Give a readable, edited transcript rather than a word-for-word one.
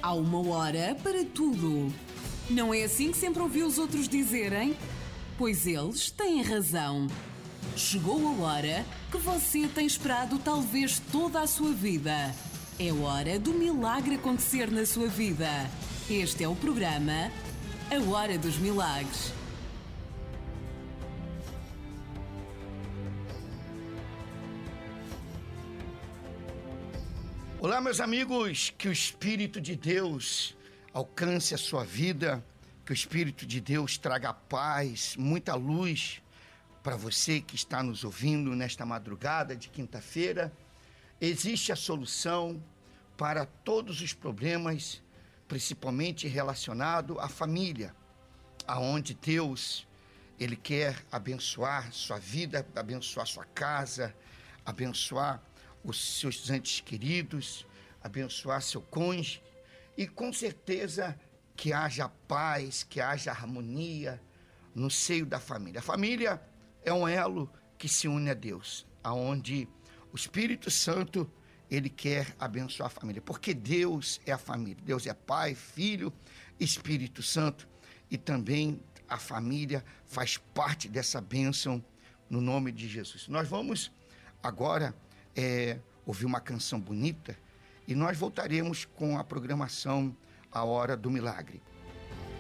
Há uma hora para tudo. Não é assim que sempre ouvi os outros dizerem? Pois eles têm razão. Chegou a hora que você tem esperado talvez toda a sua vida. É hora do milagre acontecer na sua vida. Este é o programa A Hora dos Milagres. Olá, meus amigos, que o Espírito de Deus alcance a sua vida, que o Espírito de Deus traga paz, muita luz para você que está nos ouvindo nesta madrugada de quinta-feira. Existe a solução para todos os problemas, principalmente relacionado à família, aonde Deus, Ele quer abençoar sua vida, abençoar sua casa, abençoar os seus entes queridos, abençoar seu cônjuge e com certeza que haja paz, que haja harmonia no seio da família. A família é um elo que se une a Deus, aonde o Espírito Santo, Ele quer abençoar a família, porque Deus é a família, Deus é Pai, Filho, Espírito Santo, e também a família faz parte dessa bênção no nome de Jesus. Nós vamos agora ouvir uma canção bonita e nós voltaremos com a programação A Hora do Milagre.